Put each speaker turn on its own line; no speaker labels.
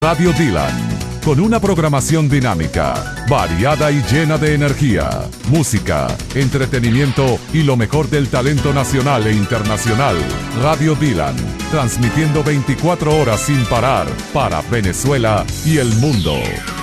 Radio Dylan, con una programación dinámica, variada y llena de energía, música, entretenimiento y lo mejor del talento nacional e internacional. Radio Dylan, transmitiendo 24 horas sin parar para Venezuela y el mundo.